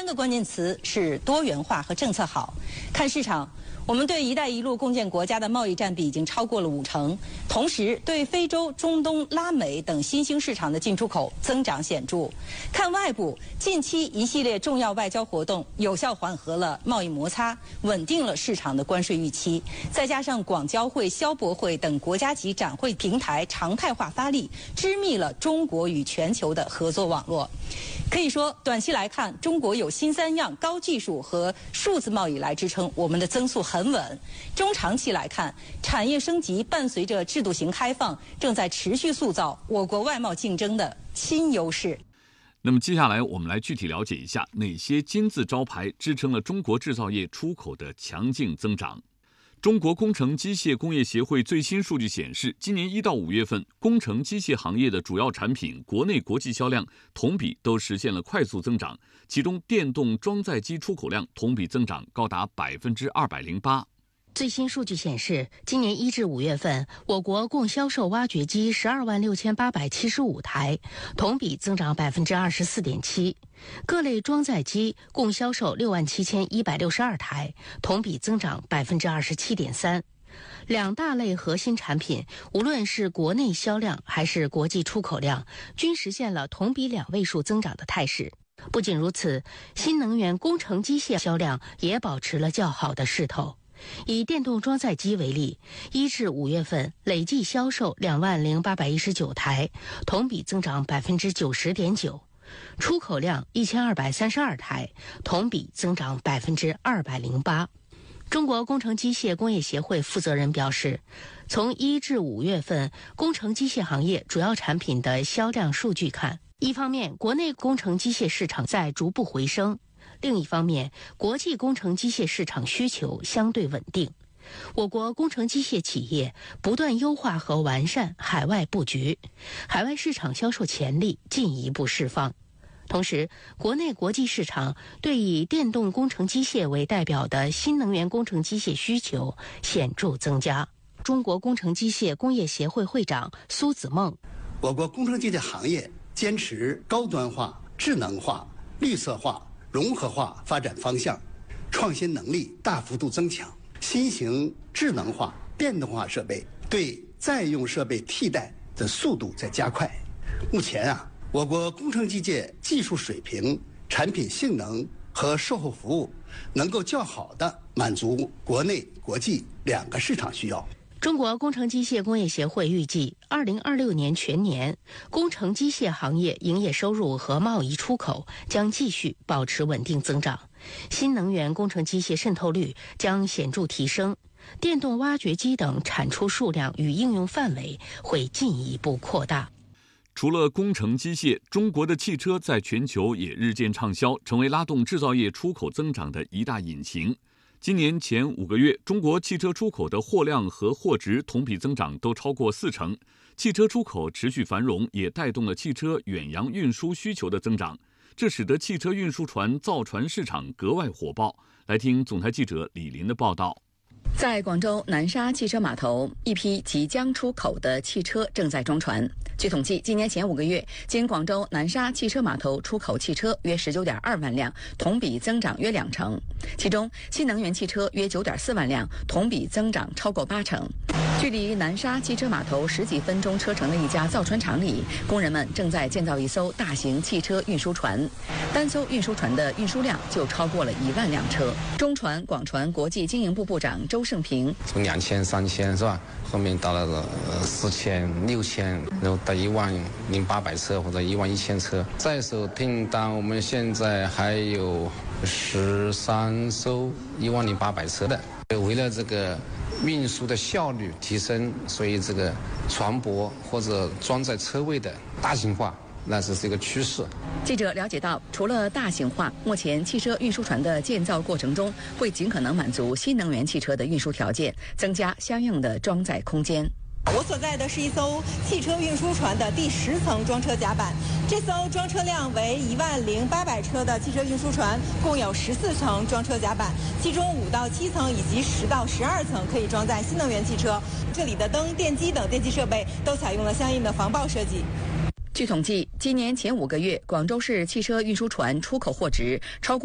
3个关键词是多元化和政策好。看市场，我们对“一带一路”共建国家的贸易占比已经超过了50%，同时对非洲、中东、拉美等新兴市场的进出口增长显著。看外部，近期一系列重要外交活动有效缓和了贸易摩擦，稳定了市场的关税预期，再加上广交会、消博会等国家级展会平台常态化发力，织密了中国与全球的合作网络。可以说，短期来看，中国有新3样高技术和数字贸易来支撑，我们的增速很稳。中长期来看，产业升级伴随着制度型开放，正在持续塑造我国外贸竞争的新优势。 那么接下来我们来具体了解一下哪些金字招牌支撑了中国制造业出口的强劲增长。中国工程机械工业协会最新数据显示，今年1到5月份，工程机械行业的主要产品国内国际销量同比都实现了快速增长，其中电动装载机出口量同比增长高达208%。 最新数据显示，今年1至5月份，我国共销售挖掘机126875台，同比增长24.7%；各类装载机共销售67162台，同比增长27.3%。两大类核心产品，无论是国内销量还是国际出口量，均实现了同比2位数增长的态势。不仅如此，新能源工程机械销量也保持了较好的势头。以电动装载机为例，1至5月份累计销售20819台，同比增长90.9%；出口量1232台，同比增长208%。中国工程机械工业协会负责人表示，从1至5月份工程机械行业主要产品的销量数据看，一方面国内工程机械市场在逐步回升，另一方面，国际工程机械市场需求相对稳定。我国工程机械企业不断优化和完善海外布局，海外市场销售潜力进一步释放。同时，国内国际市场对以电动工程机械为代表的新能源工程机械需求显著增加。中国工程机械工业协会会长苏子梦： 我国工程机械行业坚持高端化、智能化、绿色化、融合化发展方向，创新能力大幅度增强，新型智能化、电动化设备对在用设备替代的速度在加快。目前我国工程机械技术水平、产品性能和售后服务能够较好地满足国内国际2个市场需要。 中国工程机械工业协会预计，2026年全年，工程机械行业营业收入和贸易出口将继续保持稳定增长，新能源工程机械渗透率将显著提升，电动挖掘机等产出数量与应用范围会进一步扩大。 除了工程机械，中国的汽车在全球也日渐畅销，成为拉动制造业出口增长的一大引擎。今年前5个月，中国汽车出口的货量和货值同比增长都超过40%，汽车出口持续繁荣，也带动了汽车远洋运输需求的增长，这使得汽车运输船造船市场格外火爆。来听总台记者李林的报道。 在广州南沙汽车码头，一批即将出口的汽车正在装船。据统计，今年前5个月，经广州南沙汽车码头出口汽车约19.2万辆，同比增长约20%。其中，新能源汽车约9.4万辆，同比增长超过80%。距离南沙汽车码头10几分钟车程的一家造船厂里，工人们正在建造一艘大型汽车运输船，单艘运输船的运输量就超过了1万辆车。中船广船国际经营部部长周胜平： 从2000、3000是吧？后面到了4000、6000，然后到10800车或者11000车。在手订单我们现在还有13艘10800车的。为了这个运输的效率提升，所以这个船舶或者装载车位的大型化，那是一个趋势。 记者了解到，除了大型化，目前汽车运输船的建造过程中会尽可能满足新能源汽车的运输条件，增加相应的装载空间。 我所在的是一艘汽车运输船的第10层装车甲板，这艘装车量为10800车的汽车运输船，共有14层装车甲板，其中5到7层以及10到12层可以装载新能源汽车。这里的灯、电机等电气设备都采用了相应的防爆设计。 据统计，今年前5个月，广州市汽车运输船出口货值超过